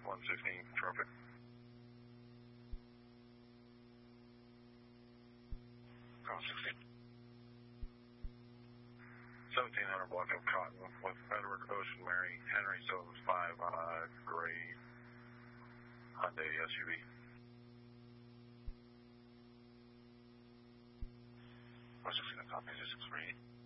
116 traffic. 16. 1700 block of Cotton with Edward Ocean Mary Henry 75 on a gray Hyundai SUV. 116 copy 638.